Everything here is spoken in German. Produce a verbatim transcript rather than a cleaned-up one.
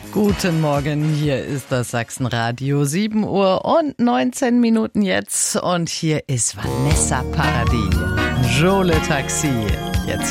Guten Morgen, hier ist das Sachsenradio, sieben Uhr und neunzehn Minuten jetzt und hier ist Vanessa Paradis, Jole Taxi. Jetzt